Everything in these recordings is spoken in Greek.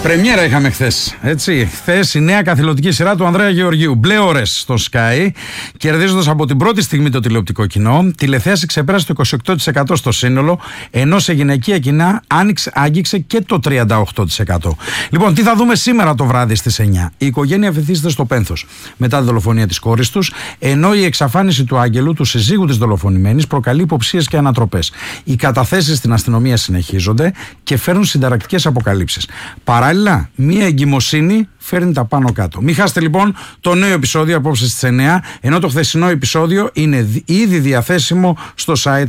Πρεμιέρα είχαμε χθες. Χθες η νέα καθηλωτική σειρά του Ανδρέα Γεωργίου. Μπλε ώρες στο Sky, κερδίζοντας από την πρώτη στιγμή το τηλεοπτικό κοινό. Τηλεθέαση ξεπέρασε το 28% στο σύνολο, ενώ σε γυναικεία κοινά άγγιξε και το 38%. Λοιπόν, τι θα δούμε σήμερα το βράδυ στις 9. Η οικογένεια βυθίζεται στο πένθος μετά τη δολοφονία της κόρης τους, ενώ η εξαφάνιση του Άγγελου, του συζύγου της δολοφονημένης, προκαλεί υποψίες και ανατροπές. Οι καταθέσεις στην αστυνομία συνεχίζονται και φέρνουν συνταρακτικές αποκαλύψεις. Παράλληλα, μία εγκυμοσύνη φέρνει τα πάνω κάτω. Μην χάσετε λοιπόν το νέο επεισόδιο απόψε στις 9, ενώ το χθεσινό επεισόδιο είναι ήδη διαθέσιμο στο site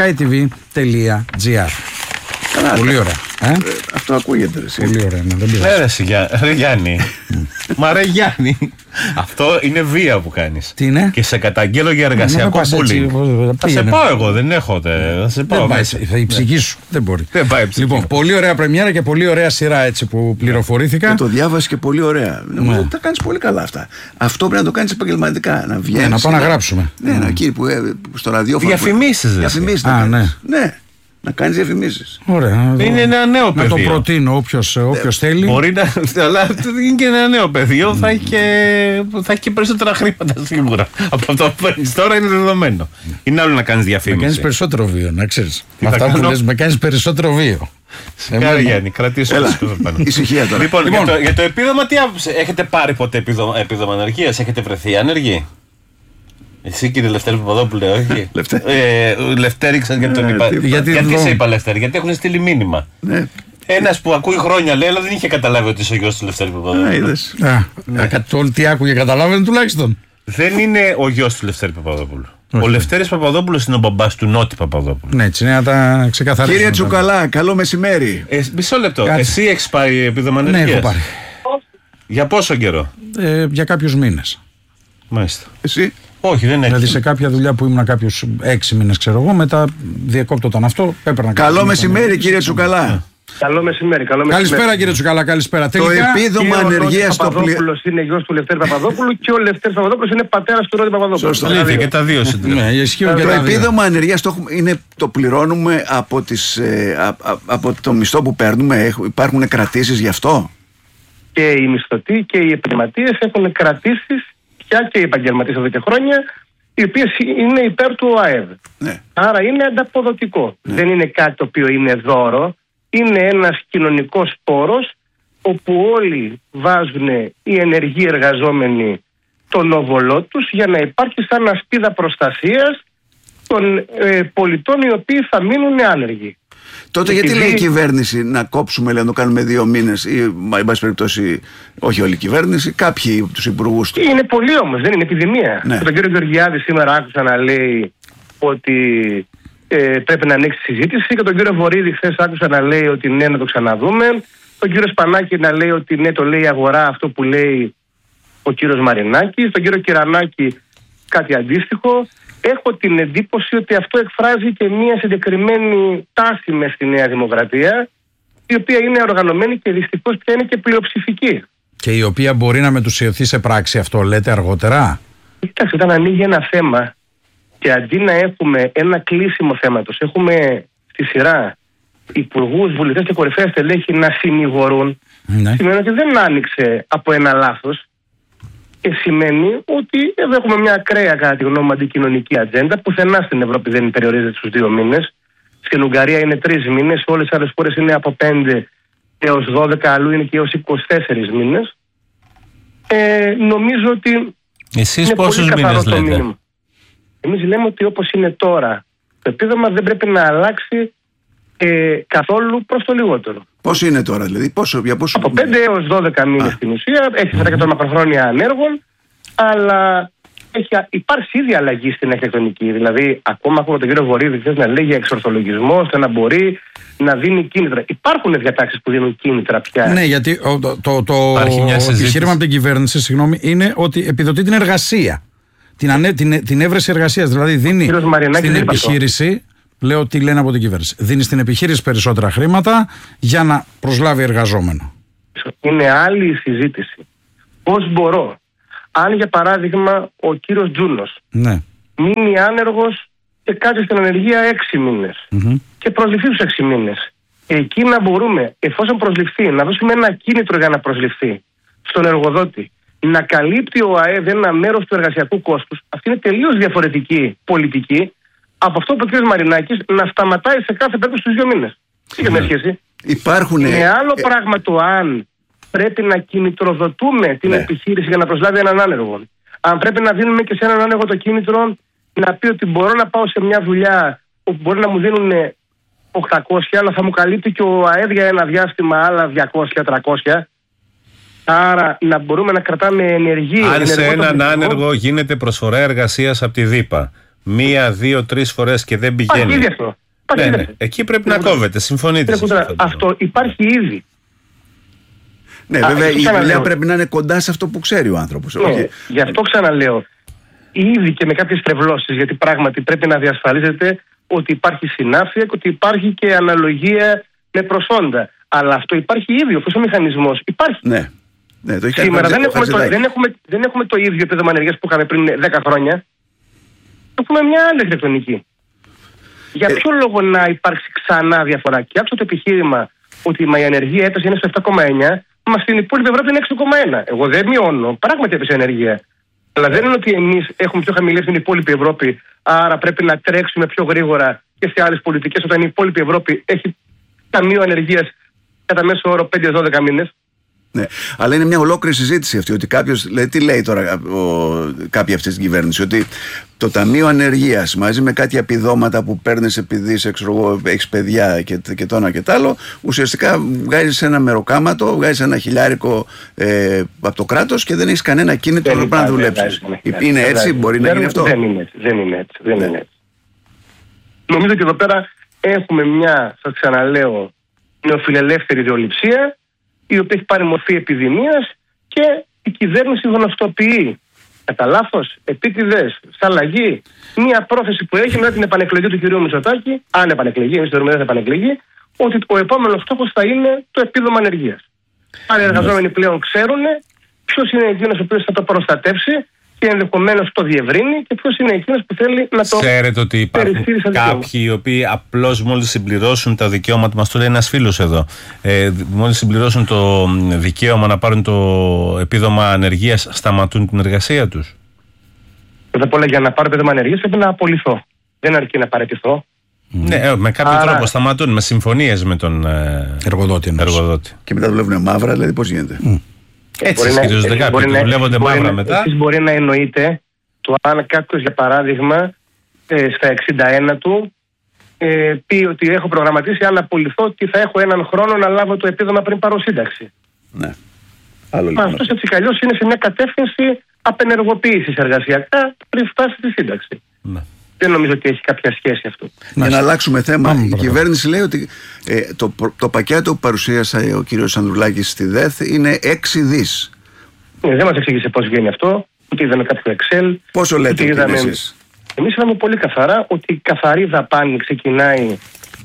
skytv.gr. Πολύ ωραία. Αυτό ακούγεται. Πολύ ωραία. Ρε Γιάννη. Μα ρε Γιάννη. Αυτό είναι βία που κάνεις. Τι είναι? Και σε καταγγέλω για εργασιακό bullying. Θα σε πάω εγώ, δεν έχω. Θα η ψυχή σου. Δεν μπορεί. Λοιπόν, πολύ ωραία πρεμιέρα και πολύ ωραία σειρά έτσι που πληροφορήθηκα. Και το διάβασε και πολύ ωραία. Τα κάνεις πολύ καλά αυτά. Αυτό πρέπει να το κάνεις επαγγελματικά. Να βγαίνεις. Να πάω να γράψουμε. Ναι, εκεί που στο ραδιόφωνο. Διαφημίσεις. Ναι. Να κάνεις διαφημίσεις. Ωραία. Είναι ένα νέο πεδίο. Να το προτείνω όποιος θέλει. Μπορεί να. Αλλά είναι και ένα νέο πεδίο. Θα έχει και περισσότερα χρήματα σίγουρα. Από αυτό που παίρνεις τώρα είναι δεδομένο. Είναι άλλο να κάνεις διαφήμιση. Να κάνεις περισσότερο βίο, να ξέρεις. Αυτά που λες, με κάνεις περισσότερο βίο. Κάρη Γιάννη, κρατήσω το πάνω. Ησυχία τώρα. Λοιπόν, για το επίδομα, τι άποψη. Έχετε πάρει ποτέ επίδομα ανεργίας, έχετε βρεθεί άνεργοι? Εσύ κύριε Λευτέρη Παπαδόπουλε, όχι? Λευτέρη, γιατί σε είπα Λευτέρη? Γιατί έχουν στείλει μήνυμα. Ένας που ακούει χρόνια λέει, αλλά δεν είχε καταλάβει ότι είσαι ο γιος του Λευτέρη Παπαδόπουλου. Τι άκουγε, καταλάβαινε τουλάχιστον. Δεν είναι ο γιος του Λευτέρη Παπαδόπουλου. Ο Λευτέρης Παπαδόπουλος είναι ο μπαμπάς του Νότι Παπαδόπουλου. Ναι, έτσι είναι, να τα ξεκαθαρίσουμε. Κύριε Τσουκαλά, καλό μεσημέρι. Μισό λεπτό. Εσύ έχεις πάρει επίδομα ανεργίας? Ναι, έχω πάρει. Για πόσο καιρό? Για κάποιους μήνες. Μάλιστα. Εσύ? Όχι, δεν έχει. Δηλαδή σε κάποια δουλειά που ήμουν κάποιους 6 μήνες, ξέρω εγώ, μετά διεκόπτωταν αυτό. Καλό μεσημέρι, κύριε Τσουκαλά. Καλό μεσημέρι. Καλησπέρα κύριε Τσουκαλά, καλησπέρα. Το επίδομα ανεργίας στο πλοίο. Ο Παπαδόπουλος είναι γιος του Λευτέρη Παπαδόπουλου και ο Λευτέρης Παπαδόπουλος είναι πατέρας του Νότι Παπαδόπουλου. Σωστά. Δηλαδή και τα δύο συντρέφουν. Το επίδομα ανεργίας το πληρώνουμε από το μισθό που παίρνουμε. Υπάρχουν κρατήσεις γι' αυτό? Και οι μισθωτοί και οι επαγγελματίες έχουν κρατήσεις, πια και οι επαγγελματίες εδώ και χρόνια, οι οποίες είναι υπέρ του ΟΑΕΔ. Ναι. Άρα είναι ανταποδοτικό. Ναι. Δεν είναι κάτι το οποίο είναι δώρο. Είναι ένας κοινωνικός πόρος όπου όλοι βάζουν οι ενεργοί εργαζόμενοι τον όβολό τους για να υπάρχει σαν ασπίδα προστασίας των πολιτών οι οποίοι θα μείνουν άνεργοι. Τότε γιατί λέει η κυβέρνηση να κόψουμε, λέει, να το κάνουμε 2 μήνες ή, εν πάση περιπτώσει, όχι όλη η κυβέρνηση, κάποιοι από τους υπουργούς του? Είναι πολύ όμως, δεν είναι επιδημία. Ναι. Τον κύριο Γεωργιάδη σήμερα άκουσα να λέει ότι πρέπει να ανοίξει συζήτηση, και τον κύριο Βορίδη χθες άκουσα να λέει ότι ναι, να το ξαναδούμε. Τον κύριο Σπανάκη να λέει ότι ναι, το λέει η αγορά, αυτό που λέει ο κύριος Μαρινάκης. Τον κύριο Κυρανάκη κάτι αντίστοιχο. Έχω την εντύπωση ότι αυτό εκφράζει και μια συγκεκριμένη τάση μες στη Νέα Δημοκρατία, η οποία είναι οργανωμένη και δυστυχώς πια είναι και πλειοψηφική. Και η οποία μπορεί να μετουσιωθεί σε πράξη, αυτό λέτε αργότερα? Κοιτάξτε, όταν ανοίγει ένα θέμα και αντί να έχουμε ένα κλείσιμο θέματος, έχουμε στη σειρά υπουργούς, βουλευτές και κορυφαία στελέχη να συνηγορούν, σημαίνει ότι δεν άνοιξε από ένα λάθος. Και σημαίνει ότι εδώ έχουμε μια ακραία, κατά τη γνώμη μου, αντικοινωνική ατζέντα. Πουθενά στην Ευρώπη δεν περιορίζεται στους 2 μήνες. Στην Ουγγαρία είναι 3 μήνες, σε όλες τις άλλες χώρες είναι από 5 έως 12, αλλού είναι και έως 24 μήνες. Νομίζω ότι εσείς είναι πόσους πολύ καθαρό μήνες το λέτε? μήνυμα. Εμείς λέμε ότι όπως είναι τώρα το επίδομα δεν πρέπει να αλλάξει καθόλου προς το λιγότερο. Πώς είναι τώρα, δηλαδή, για πόσο? Από 5 έως 12 μήνες στην ουσία, έχει φέρει και των μακροχρόνια ανέργων, αλλά έχει υπάρξει ήδη αλλαγή στην αρχιτεκτονική. Δηλαδή, ακόμα έχουμε τον κύριο Βορίδη χθες να λέει για εξορθολογισμό, ώστε να μπορεί να δίνει κίνητρα. Υπάρχουν διατάξεις που δίνουν κίνητρα πια. Ναι, γιατί το επιχείρημα από την κυβέρνηση, είναι ότι επιδοτεί την εργασία. Την έβρεση εργασίας. Δηλαδή, δίνει στην επιχείρηση. Λέω τι λένε από την κυβέρνηση. Δίνει στην επιχείρηση περισσότερα χρήματα για να προσλάβει εργαζόμενο. Είναι άλλη η συζήτηση. Πώς μπορώ, αν για παράδειγμα ο κύριος Τζούνος μείνει άνεργος και κάτσει στην ανεργία 6 μήνες και προσληφθεί στους 6 μήνες, εκεί να μπορούμε, εφόσον προσληφθεί, να δώσουμε ένα κίνητρο για να προσληφθεί στον εργοδότη, να καλύπτει ο ΑΕΔ ένα μέρος του εργασιακού κόστους. Αυτή είναι τελείως διαφορετική πολιτική από αυτό που ο κ. Μαρινάκης να σταματάει σε κάθε περίπτωση στους 2 μήνες. Τι έχει σχέση. Είναι άλλο πράγμα το αν πρέπει να κινητροδοτούμε την επιχείρηση για να προσλάβει έναν άνεργο. Αν πρέπει να δίνουμε και σε έναν άνεργο το κίνητρο να πει ότι μπορώ να πάω σε μια δουλειά όπου μπορεί να μου δίνουν 800, αλλά θα μου καλύπτει και ο ΑΕΔ για ένα διάστημα άλλα 200-300. Άρα να μπορούμε να κρατάμε ενεργή. Αν σε έναν άνεργο γίνεται προσφορά εργασίας από τη ΔΥΠΑ 1, 2, 3 φορές και δεν πηγαίνει. Υπάρχει αυτό. Εκεί πρέπει να κόβεται. Συμφωνείτε? Αυτό υπάρχει ήδη. Ναι, βέβαια η δουλειά πρέπει να είναι κοντά σε αυτό που ξέρει ο άνθρωπος. Ναι, γι' αυτό ξαναλέω. Ήδη και με κάποιες τρευλώσεις, γιατί πράγματι πρέπει να διασφαλίζεται ότι υπάρχει συνάφεια και ότι υπάρχει και αναλογία με προσόντα. Αλλά αυτό υπάρχει ήδη, αυτός ο μηχανισμός υπάρχει. Ναι, το έχει. Σήμερα δεν έχουμε το ίδιο επίδομα ανεργίας που είχαμε πριν 10 χρόνια. Έχουμε μια άλλη αρχιτεκτονική. Για ποιο λόγο να υπάρξει ξανά διαφορά? Και άκουσα το επιχείρημα ότι η ανεργία έπεσε είναι στο 7,9, μα στην υπόλοιπη Ευρώπη είναι 6,1. Εγώ δεν μειώνω. Πράγματι έπεσε η ανεργία. Αλλά δεν είναι ότι εμείς έχουμε πιο χαμηλή στην υπόλοιπη Ευρώπη, άρα πρέπει να τρέξουμε πιο γρήγορα και σε άλλες πολιτικές, όταν η υπόλοιπη Ευρώπη έχει ταμείο ανεργίας κατά μέσο όρο 5-12 μήνες. Ναι, αλλά είναι μια ολόκληρη συζήτηση αυτή. Ότι κάποιος λέει, τι λέει τώρα κάποιοι αυτή την κυβέρνηση, ότι το Ταμείο Ανεργίας μαζί με κάτι επιδόματα που παίρνεις επειδή έχεις παιδιά και το ένα και το άλλο, ουσιαστικά βγάζεις ένα μεροκάματο, βγάζεις ένα χιλιάρικο από το κράτος και δεν έχεις κανένα κίνητρο να να δουλέψεις. Είναι έτσι, μπορεί να γίνει αυτό? Δεν είναι έτσι. Νομίζω και εδώ πέρα έχουμε μια, σας ξαναλέω, νεοφιλελεύθερη ιδεολειψία, η οποία έχει πάρει μορφή επιδημίας και η κυβέρνηση γνωστοποιεί κατά λάθος, επίτηδες, σαν αλλαγή, μία πρόθεση που έχει μετά την επανεκλογή του κ. Μητσοτάκη, αν επανεκλεγεί, εμείς θεωρούμε δεν θα επανεκλεγεί, ότι ο επόμενος στόχος θα είναι το επίδομα ανεργίας. Άρα οι εργαζόμενοι πλέον ξέρουν ποιος είναι εκείνος ο οποίος θα το προστατεύσει και ενδεχομένως το διευρύνει και ποιος είναι εκείνος που θέλει να το. Ξέρετε ότι υπάρχουν κάποιοι οι οποίοι απλώς μόλις συμπληρώσουν τα δικαιώματα, μας το λέει ένας φίλος εδώ, μόλις συμπληρώσουν το δικαίωμα να πάρουν το επίδομα ανεργίας, σταματούν την εργασία τους? Πρώτα απ' όλα, για να πάρω επίδομα ανεργίας πρέπει να απολυθώ. Δεν αρκεί να παραιτηθώ. Ναι, με κάποιο τρόπο σταματούν, με συμφωνίες με τον εργοδότη. Και μετά δουλεύουν μαύρα, δηλαδή πώς γίνεται? Έτσι ισχυρίζονται κάποιοι, δουλεύονται μαύρα μετά. Εσείς μπορεί να εννοείτε το αν κάποιος, για παράδειγμα, στα 61 του πει ότι έχω προγραμματίσει αν απολυθώ ότι θα έχω έναν χρόνο να λάβω το επίδομα πριν πάρω σύνταξη. Ναι. Αυτός έτσι κι αλλιώς είναι σε μια κατεύθυνση απενεργοποίησης εργασιακά πριν φτάσει στη σύνταξη. Ναι. Δεν νομίζω ότι έχει κάποια σχέση αυτό. Για να αλλάξουμε θέμα, η κυβέρνηση λέει ότι το πακέτο που παρουσίασε ο κύριος Ανδρουλάκης στη ΔΕΘ είναι 6 δις. Δεν μας εξήγησε πώς βγαίνει αυτό, ούτε είδαμε κάποιο Excel. Πόσο λέτε εσείς? Εμείς είδαμε πολύ καθαρά ότι η καθαρή δαπάνη ξεκινάει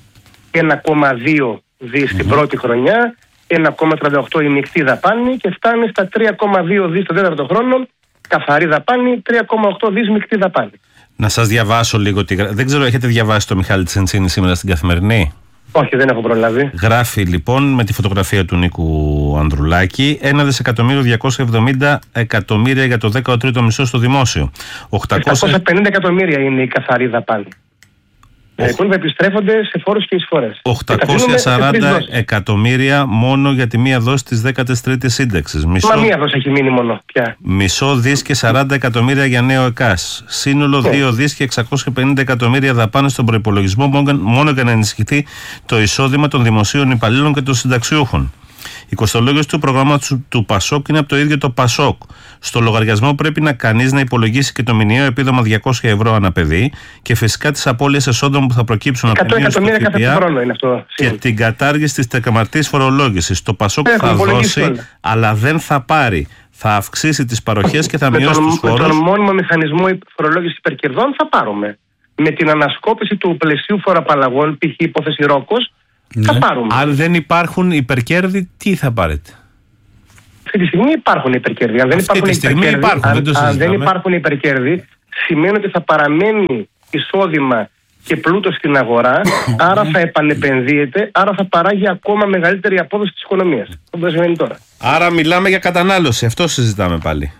1,2 δις την πρώτη χρονιά, 1,38 η μεικτή δαπάνη και φτάνει στα 3,2 δις το τέταρτο χρόνο, καθαρή δαπάνη, 3,8 δις μεικτή δαπάνη. Να σας διαβάσω λίγο. Δεν ξέρω, έχετε διαβάσει το Μιχάλη Τσεντσίνη σήμερα στην Καθημερινή? Όχι, δεν έχω προλάβει. Γράφει λοιπόν με τη φωτογραφία του Νίκου Ανδρουλάκη 1.270.000.000 για το 13ο μισό στο δημόσιο. 850 εκατομμύρια είναι η καθαρή δαπάνη. Θα επιστρέφονται σε φόρους και εισφορές. 840 εκατομμύρια μόνο για τη μία δόση της 13ης σύνταξης. Μα μία δόση έχει μείνει μόνο πια. Μισό δις και 40 εκατομμύρια για νέο ΕΚΑΣ. Σύνολο 2 δις και 650 εκατομμύρια δαπάνες στον προϋπολογισμό μόνο για να ενισχυθεί το εισόδημα των δημοσίων υπαλλήλων και των συνταξιούχων. Η κοστολόγηση του προγράμματος του ΠΑΣΟΚ είναι από το ίδιο το ΠΑΣΟΚ. Στο λογαριασμό πρέπει κανείς να υπολογίσει και το μηνιαίο επίδομα 200 ευρώ ανά παιδί και φυσικά τις απώλειες εσόδων που θα προκύψουν από την μείωση του ΦΠΑ και την κατάργηση της τεκμαρτής φορολόγησης. Το ΠΑΣΟΚ θα δώσει, αλλά δεν θα πάρει. Θα αυξήσει τις παροχές και θα μειώσει τους φόρους. Με τον μόνιμο μηχανισμό φορολόγησης υπερκερδών θα πάρουμε. Με την ανασκόπηση του πλαισίου φοροαπαλλαγών, π.χ. υπόθεση Ρόκος, θα πάρουμε. Αν δεν υπάρχουν υπερκέρδη, τι θα πάρετε? Αυτή τη στιγμή υπάρχουν υπερκέρδη. Αν δεν υπάρχουν υπερκέρδη, σημαίνει ότι θα παραμένει εισόδημα και πλούτο στην αγορά, άρα θα επανεπενδύεται, άρα θα παράγει ακόμα μεγαλύτερη απόδοση της οικονομίας. Αυτό σημαίνει τώρα. Άρα μιλάμε για κατανάλωση, αυτό συζητάμε πάλι.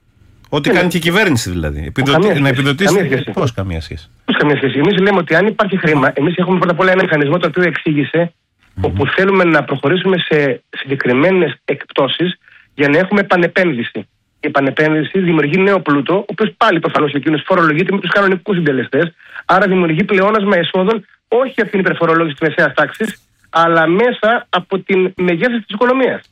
Ό,τι κάνει και η κυβέρνηση δηλαδή. Να επιδοτήσει. Πώς καμία σχέση. Εμείς λέμε ότι αν υπάρχει χρήμα, εμείς έχουμε πρώτα απ' όλα ένα μηχανισμό το οποίο εξήγησε, όπου θέλουμε να προχωρήσουμε σε συγκεκριμένες εκπτώσεις για να έχουμε επανεπένδυση. Η επανεπένδυση δημιουργεί νέο πλούτο, ο οποίος πάλι προφανώς εκείνος φορολογείται με τους κανονικούς συντελεστές, άρα δημιουργεί πλεόνασμα εσόδων όχι από την υπερφορολόγηση της μεσαίας τάξης, αλλά μέσα από την μεγέθυνση της οικονομίας.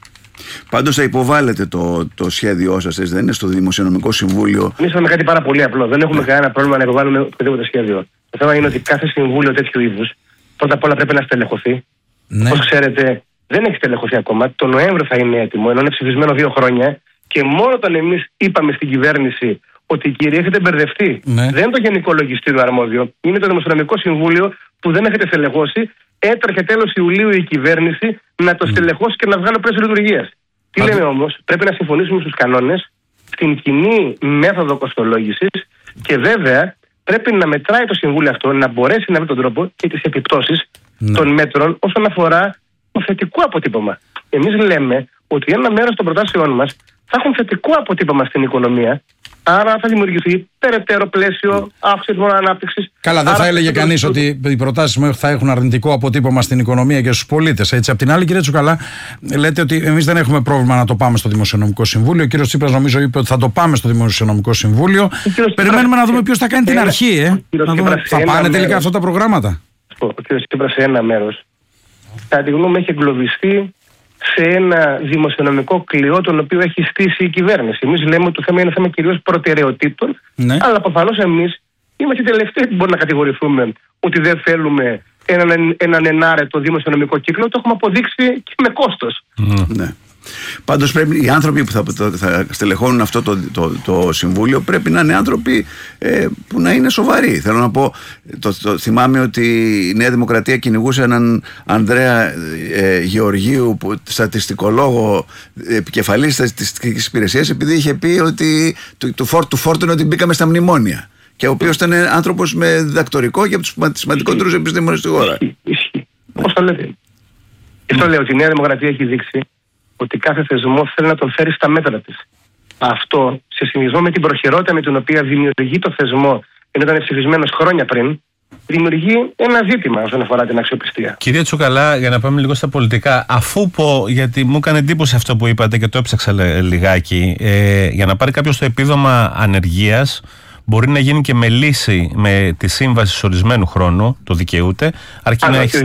Πάντως θα υποβάλλετε το σχέδιό σας, δεν είναι στο Δημοσιονομικό Συμβούλιο? Εμείς είχαμε κάτι πάρα πολύ απλό. Δεν έχουμε κανένα πρόβλημα να υποβάλουμε οποιοδήποτε σχέδιο. Το θέμα είναι ότι κάθε συμβούλιο τέτοιου είδους πρώτα απ' όλα πρέπει να στελεχωθεί. Όπως ξέρετε, δεν έχει στελεχωθεί ακόμα. Το Νοέμβριο θα είναι έτοιμο, ενώ είναι ψηφισμένο 2 χρόνια. Και μόνο όταν εμείς είπαμε στην κυβέρνηση ότι κύριε, έχετε μπερδευτεί, δεν είναι το Γενικό Λογιστήριο αρμόδιο, είναι το Δημοσιονομικό Συμβούλιο που δεν έχετε στελεχώσει. Έτρεχε τέλος Ιουλίου η κυβέρνηση να το στελεχώσει και να βγάλει πλαίσιο λειτουργίας. Τι λέμε όμως, πρέπει να συμφωνήσουμε στους κανόνες, στην κοινή μέθοδο κοστολόγησης και βέβαια πρέπει να μετράει το Συμβούλιο αυτό, να μπορέσει να βρει τον τρόπο και τις επιπτώσεις των μέτρων όσον αφορά το θετικό αποτύπωμα. Εμείς λέμε ότι ένα μέρος των προτάσεών μας θα έχουν θετικό αποτύπωμα στην οικονομία. Άρα θα δημιουργηθεί περαιτέρω πλαίσιο αύξηση των ανάπτυξης. Καλά, δεν θα έλεγε κανείς ότι οι προτάσεις μου θα έχουν αρνητικό αποτύπωμα στην οικονομία και στους πολίτες. Έτσι. Απ' την άλλη, κύριε Τσουκαλά, λέτε ότι εμείς δεν έχουμε πρόβλημα να το πάμε στο Δημοσιονομικό Συμβούλιο. Ο κύριος Τσίπρας νομίζω είπε ότι θα το πάμε στο Δημοσιονομικό Συμβούλιο. Περιμένουμε να δούμε ποιος θα κάνει την αρχή. Να δούμε, θα πάνε τελικά αυτά τα προγράμματα. Ο κύριος Τσίπρας σε ένα μέρος, κατά τη γνώμη μου, έχει εγκλωβιστεί σε ένα δημοσιονομικό κλειό τον οποίο έχει στήσει η κυβέρνηση. Εμείς λέμε ότι το θέμα είναι θέμα κυρίως προτεραιοτήτων, αλλά προφανώς εμείς είμαστε οι τελευταίοι που μπορούμε να κατηγορηθούμε ότι δεν θέλουμε έναν ενάρετο δημοσιονομικό κύκλο. Το έχουμε αποδείξει και με κόστος. Ναι. Πάντως πρέπει οι άνθρωποι που θα στελεχώνουν αυτό το συμβούλιο πρέπει να είναι άνθρωποι που να είναι σοβαροί. Θέλω να πω, θυμάμαι ότι η Νέα Δημοκρατία κυνηγούσε έναν Ανδρέα Γεωργίου, στατιστικολόγο, επικεφαλής στατιστικής υπηρεσίας, επειδή είχε πει ότι του φόρτου είναι ότι μπήκαμε στα μνημόνια. Και ο οποίος ήταν άνθρωπος με διδακτορικό και από τους σημαντικότερους επιστήμονες στη χώρα. Ισχύει. Πώς το λέτε. Και αυτό λέω ότι η Νέα Δημοκρατία έχει δείξει ότι κάθε θεσμό θέλει να τον φέρει στα μέτρα της. Αυτό, σε συνδυασμό με την προχειρότητα με την οποία δημιουργεί το θεσμό, ενώ ήταν ψηφισμένος χρόνια πριν, δημιουργεί ένα ζήτημα όσον αφορά την αξιοπιστία. Κύριε Τσουκαλά, για να πάμε λίγο στα πολιτικά, αφού πω, γιατί μου έκανε εντύπωση αυτό που είπατε και το έψαξα λιγάκι, για να πάρει κάποιος το επίδομα ανεργίας, μπορεί να γίνει και με λύση με τη σύμβαση ορισμένου χρόνου, το δικαιούται. Αρκεί να έχει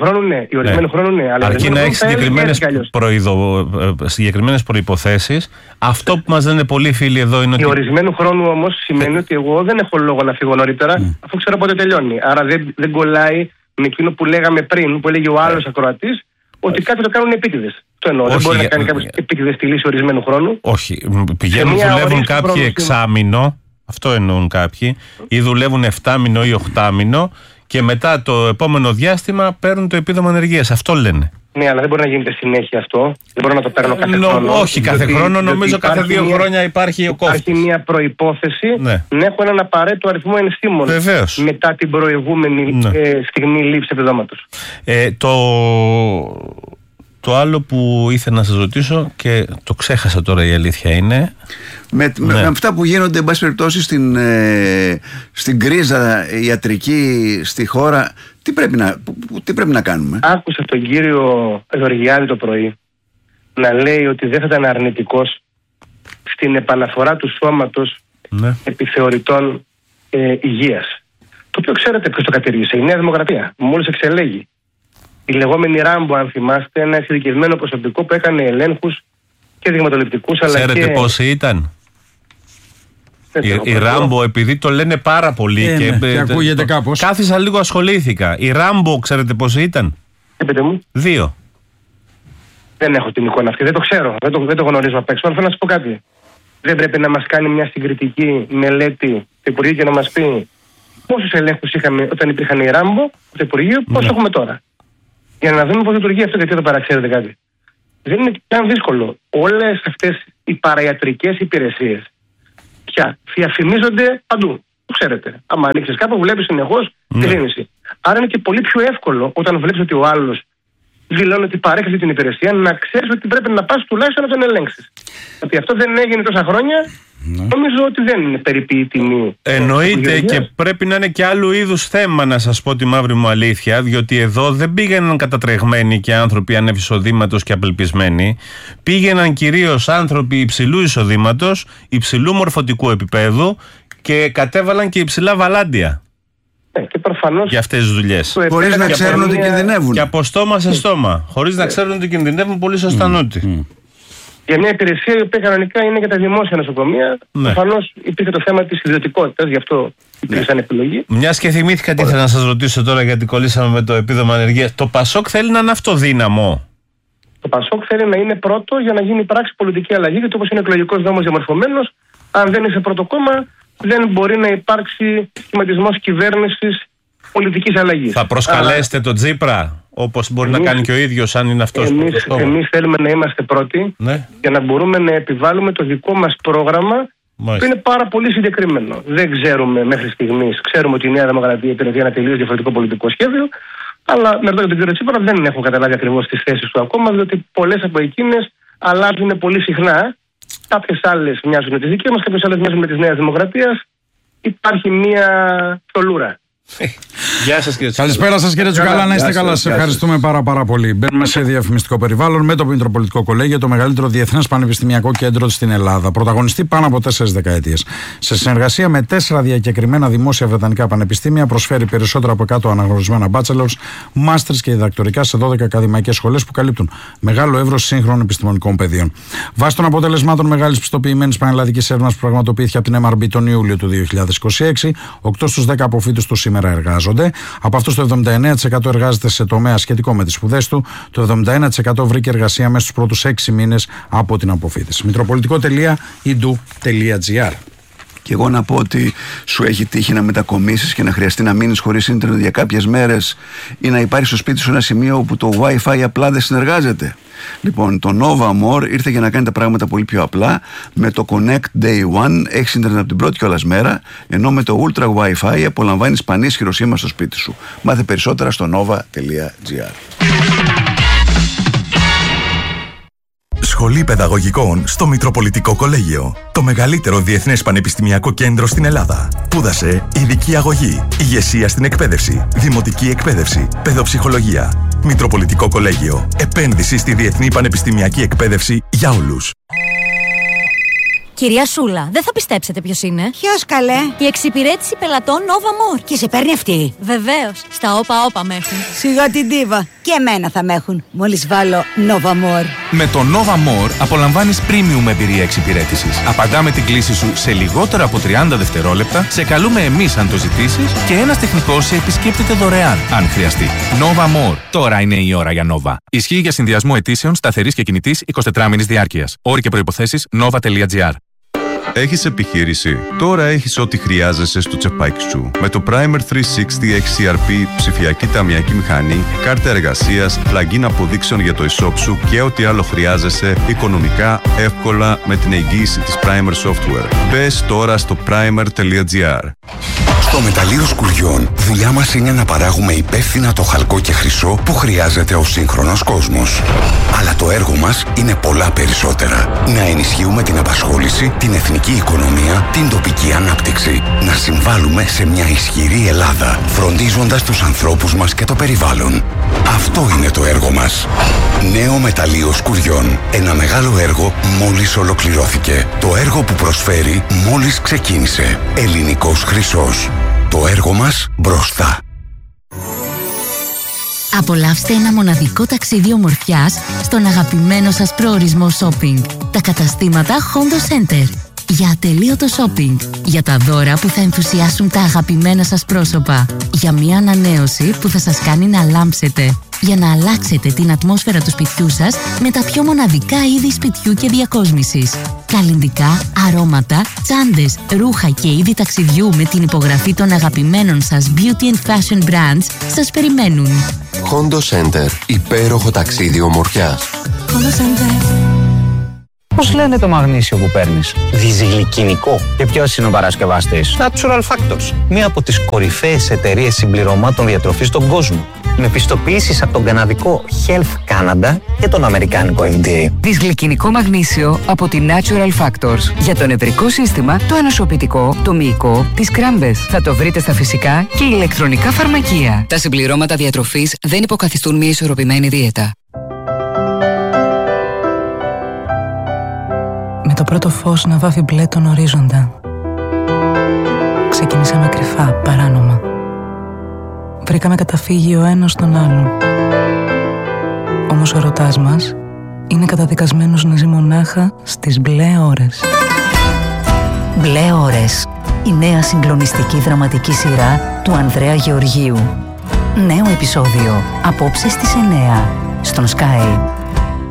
συγκεκριμένες προϋποθέσεις. Αυτό που μας λένε πολλοί φίλοι εδώ είναι ότι. Η ορισμένου χρόνου όμως σημαίνει ότι εγώ δεν έχω λόγο να φύγω νωρίτερα, αφού ξέρω πότε τελειώνει. Άρα δεν κολλάει με εκείνο που λέγαμε πριν, που έλεγε ο άλλος ακροατής, ότι κάποιοι το κάνουν επίτηδες. Το εννοώ. Δεν μπορεί να κάνει κάποιος επίτηδες τη λύση ορισμένου χρόνου. Όχι. Πηγαίνουν, δουλεύουν κάποιοι εξάμηνο. Αυτό εννοούν κάποιοι, ή δουλεύουν 7 μήνο ή 8 μήνο και μετά το επόμενο διάστημα παίρνουν το επίδομα ανεργίας. Αυτό λένε. Ναι, αλλά δεν μπορεί να γίνεται συνέχεια αυτό. Δεν μπορώ να το παίρνω κάθε χρόνο. Όχι κάθε χρόνο, νομίζω κάθε 2 χρόνια υπάρχει ο κόφτης. Υπάρχει μια προϋπόθεση να έχω έναν απαραίτητο αριθμό ενστήμων μετά την προηγούμενη στιγμή λήψη επιδόματος. Το άλλο που ήθελα να σας ρωτήσω και το ξέχασα τώρα, η αλήθεια είναι. Με αυτά που γίνονται, εν πάση περιπτώσει, στην κρίζα ιατρική στη χώρα, τι πρέπει να κάνουμε? Άκουσα τον κύριο Γεωργιάδη το πρωί να λέει ότι δεν θα ήταν αρνητικός στην επαναφορά του σώματος επιθεωρητών υγείας. Το οποίο ξέρετε ποιος το κατήργησε? Η Νέα Δημοκρατία. Μόλις εξελέγει. Η λεγόμενη Ράμπο, αν θυμάστε, ένα εξειδικευμένο προσωπικό που έκανε ελέγχους και δειγματοληπτικούς. Ξέρετε πόσοι ήταν? Η Ράμπο, επειδή το λένε πάρα πολύ και ακούγεται κάπως. Κάθισα λίγο, ασχολήθηκα. Η Ράμπο, ξέρετε πόσοι ήταν? Πείτε μου. 2. Δεν έχω την εικόνα αυτή, δεν το ξέρω, δεν το γνωρίζω απ' έξω. Αλλά θέλω να σας πω κάτι. Δεν πρέπει να μας κάνει μια συγκριτική μελέτη το Υπουργείο και να μας πει πόσους ελέγχους είχαμε όταν υπήρχαν οι Ράμπο, το Υπουργείο, πόσους έχουμε τώρα. Για να δούμε πώς λειτουργεί αυτό, γιατί εδώ πέρα ξέρετε κάτι. Δεν είναι καν δύσκολο. Όλες αυτές οι παραϊατρικές υπηρεσίες πια διαφημίζονται παντού. ξέρετε. Άμα ανοίξεις κάπου, βλέπεις συνεχώς τη ρήνηση. Άρα είναι και πολύ πιο εύκολο όταν βλέπεις ότι ο άλλος δηλώνει ότι παρέχει την υπηρεσία, να ξέρεις ότι πρέπει να πας τουλάχιστον να τον ελέγξεις. Ότι αυτό δεν έγινε τόσα χρόνια, νομίζω ότι δεν είναι περιποιή τιμή. Εννοείται, και πρέπει να είναι και άλλου είδους θέμα, να σας πω τη μαύρη μου αλήθεια, διότι εδώ δεν πήγαιναν κατατρεγμένοι και άνθρωποι ανεύθυνου εισοδήματος και απελπισμένοι. Πήγαιναν κυρίως άνθρωποι υψηλού εισοδήματος, υψηλού μορφωτικού επίπεδου και κατέβαλαν και υψηλά βαλάντια. Και προφανώς για αυτές τις δουλειές. Χωρίς να ξέρουν ότι κινδυνεύουν. Και από στόμα σε στόμα. Χωρίς να ξέρουν ότι κινδυνεύουν, πολύ σωστά νότι. Για μια υπηρεσία η οποία κανονικά είναι για τα δημόσια νοσοκομεία, προφανώς υπήρχε το θέμα της ιδιωτικότητας, γι' αυτό υπήρχε σαν επιλογή. Μιας και θυμήθηκα τι ήθελα να σας ρωτήσω τώρα, γιατί κολλήσαμε με το επίδομα ανεργίας. Το ΠΑΣΟΚ θέλει να είναι αυτοδύναμο. Το ΠΑΣΟΚ θέλει να είναι πρώτο για να γίνει πράξη πολιτική αλλαγή, γιατί όπως είναι ο εκλογικός νόμος διαμορφωμένος, αν δεν είσαι πρώτο κόμμα, δεν μπορεί να υπάρξει σχηματισμός κυβέρνησης πολιτικής αλλαγής. Θα προσκαλέσετε τον Τσίπρα, όπως μπορεί να κάνει και ο ίδιος, αν είναι αυτός πρώτος κόμμα? Εμείς θέλουμε να είμαστε πρώτοι, για να μπορούμε να επιβάλλουμε το δικό μας πρόγραμμα, που είναι πάρα πολύ συγκεκριμένο. Δεν ξέρουμε μέχρι στιγμής, ξέρουμε ότι η Νέα Δημοκρατία υπηρετεί ένα τελείως διαφορετικό πολιτικό σχέδιο, αλλά με ρωτάτε τον κύριο Τσίπρα, δεν έχω καταλάβει ακριβώς τις θέσεις του ακόμα, διότι πολλές από εκείνες αλλάζουν πολύ συχνά. Κάποιες άλλες μοιάζουν με τις δικές μας, κάποιες άλλες μοιάζουν με τις Νέας Δημοκρατίας. Υπάρχει μία θολούρα. Γεια σας κύριε Τσουκαλά. Καλησπέρα σας κύριε Τσουκαλά, να είστε καλά. Σας ευχαριστούμε πάρα πολύ. Μπαίνουμε σε διαφημιστικό περιβάλλον με το Μητροπολιτικό Κολέγιο, το μεγαλύτερο διεθνές πανεπιστημιακό κέντρο στην Ελλάδα. Πρωταγωνιστεί πάνω από 4 δεκαετίες. Σε συνεργασία με 4 διακεκριμένα δημόσια βρετανικά πανεπιστήμια, προσφέρει περισσότερα από 100 αναγνωρισμένα bachelors, masters και διδακτορικά σε 12 ακαδημαϊκές σχολές που καλύπτουν μεγάλο εύρος σύγχρονων επιστημονικών πεδίων. Βάσει των αποτελεσμάτων μεγάλης πιστοποιημένης πανελλαδικής έρευνας που πραγματοποιήθηκε από την MRB τον Ιούλιο του 2026, 8 στους 10 αποφύτους του σήμερα εργάζονται. Από αυτούς το 79% εργάζεται σε τομέα σχετικό με τις σπουδές του. Το 71% βρήκε εργασία μέσα στους πρώτους 6 μήνες από την αποφύτιση. Μητροπολιτικό.edu.gr. Και εγώ να πω ότι σου έχει τύχει να μετακομίσεις και να χρειαστεί να μείνεις χωρίς ίντερνετ για κάποιες μέρες ή να υπάρχει στο σπίτι σου ένα σημείο όπου το Wi-Fi απλά δεν συνεργάζεται. Λοιπόν, το Nova More ήρθε για να κάνει τα πράγματα πολύ πιο απλά. Με το Connect Day One έχεις ίντερνετ από την πρώτη κιόλας μέρα, ενώ με το Ultra Wi-Fi απολαμβάνεις πανίσχυρο σήμα στο σπίτι σου. Μάθε περισσότερα στο nova.gr. Σχολή Παιδαγωγικών στο Μητροπολιτικό Κολέγιο. Το μεγαλύτερο διεθνές πανεπιστημιακό κέντρο στην Ελλάδα. Σπούδασε ειδική αγωγή, ηγεσία στην εκπαίδευση, δημοτική εκπαίδευση, παιδοψυχολογία. Μητροπολιτικό Κολέγιο. Επένδυση στη διεθνή πανεπιστημιακή εκπαίδευση για όλους. Κυρία Σούλα, δεν θα πιστέψετε ποιος είναι. Ποιος καλέ? Η εξυπηρέτηση πελατών Nova More. Και σε παίρνει αυτή? Βεβαίως, στα όπα με έχουν. Σιγά την ντίβα. Και εμένα θα με έχουν, μόλις βάλω Nova More. Με το Nova More απολαμβάνεις premium εμπειρία εξυπηρέτησης. Απαντάμε την κλήση σου σε λιγότερα από 30 δευτερόλεπτα, σε καλούμε εμείς αν το ζητήσεις και ένας τεχνικός σε επισκέπτεται δωρεάν, αν χρειαστεί. Nova More. Τώρα είναι η ώρα για Nova. Ισχύει για συνδυασμό αιτήσεων σταθερής και κινητής 24 μήνης διάρκειας. Όροι και προϋποθέσεις nova.gr. Έχεις επιχείρηση? Τώρα έχεις ό,τι χρειάζεσαι στο τσεπάκι σου. Με το Primer 360 XCRP, ψηφιακή ταμιακή μηχανή, κάρτα εργασίας, plugin αποδείξεων για το e-shop σου και ό,τι άλλο χρειάζεσαι οικονομικά, εύκολα με την εγγύηση της Primer Software. Μπες τώρα στο primer.gr. Στο Μεταλλείο Σκουριών, δουλειά μας είναι να παράγουμε υπεύθυνα το χαλκό και χρυσό που χρειάζεται ο σύγχρονος κόσμος. Αλλά το έργο μας είναι πολλά περισσότερα. Να ενισχύουμε την απασχόληση, την εθνική οικονομία, την τοπική ανάπτυξη. Να συμβάλλουμε σε μια ισχυρή Ελλάδα, φροντίζοντας τους ανθρώπους μας και το περιβάλλον. Αυτό είναι το έργο μας. Νέο Μεταλλείο Σκουριών. Ένα μεγάλο έργο μόλις ολοκληρώθηκε. Το έργο που προσφέρει μόλις ξεκίνησε. Ελληνικός χρυσός. Το έργο μας μπροστά. Απολαύστε ένα μοναδικό ταξίδι ομορφιάς στον αγαπημένο σας προορισμό shopping. Τα καταστήματα Hondo Center. Για ατελείωτο shopping. Για τα δώρα που θα ενθουσιάσουν τα αγαπημένα σας πρόσωπα. Για μια ανανέωση που θα σας κάνει να λάμψετε. Για να αλλάξετε την ατμόσφαιρα του σπιτιού σας με τα πιο μοναδικά είδη σπιτιού και διακόσμησης. Καλλυντικά, αρώματα, τσάντες, ρούχα και είδη ταξιδιού με την υπογραφή των αγαπημένων σας beauty and fashion brands σας περιμένουν. Hondo Center. Υπέροχο ταξίδι ομορφιάς. Hondo Center. Πώς λένε το μαγνήσιο που παίρνεις? Δυσγλυκινικό. Και ποιος είναι ο παρασκευαστής? Natural Factors. Μία από τις κορυφαίες εταιρείες συμπληρωμάτων διατροφής στον κόσμο. Με πιστοποιήσεις από τον καναδικό Health Canada και τον αμερικάνικο FDA. Δυσγλυκινικό μαγνήσιο από τη Natural Factors. Για το νευρικό σύστημα, το ανοσοποιητικό, το μυϊκό, τις κράμπες. Θα το βρείτε στα φυσικά και ηλεκτρονικά φαρμακεία. Τα συμπληρώματα διατροφής δεν υποκαθιστούν μια ισορροπημένη δίαιτα. Με το πρώτο φως να βάφει μπλε τον ορίζοντα. Ξεκινήσαμε κρυφά, παράνομα. Βρήκαμε καταφύγιο ο ένας στον άλλον. Όμως ο ερωτάς μας είναι καταδικασμένος να ζει μονάχα στις μπλε ώρες. Μπλε ώρες. Η νέα συγκλονιστική δραματική σειρά του Ανδρέα Γεωργίου. Νέο επεισόδιο απόψε στις 9 στον Sky.